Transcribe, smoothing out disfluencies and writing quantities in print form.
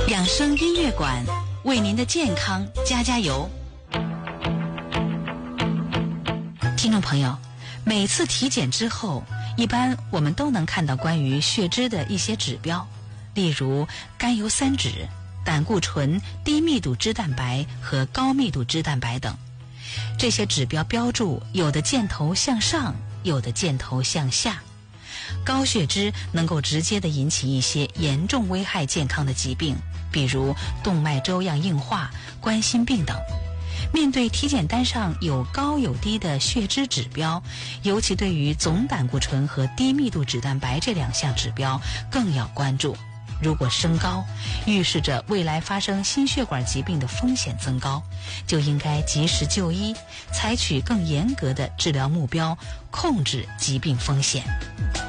养生音乐馆为您的健康加加油。听众朋友，每次体检之后，一般我们都能看到关于血脂的一些指标，例如甘油三酯、胆固醇、低密度脂蛋白和高密度脂蛋白等。这些指标标注有的箭头向上，有的箭头向下。高血脂能够直接地引起一些严重危害健康的疾病，比如动脉粥样硬化、冠心病等。面对体检单上有高有低的血脂指标，尤其对于总胆固醇和低密度脂蛋白这两项指标更要关注。如果升高，预示着未来发生心血管疾病的风险增高，就应该及时就医，采取更严格的治疗目标，控制疾病风险。